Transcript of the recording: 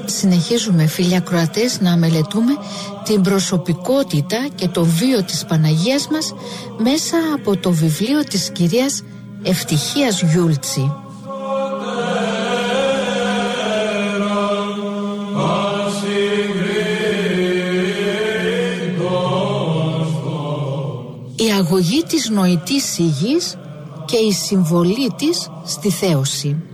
Συνεχίζουμε, φίλοι ακροατές, να μελετούμε την προσωπικότητα και το βίο της Παναγίας μας μέσα από το βιβλίο της κυρίας Ευτυχίας Γιούλτσι. Η αγωγή της νοητής σιγής και η συμβολή της στη θέωση.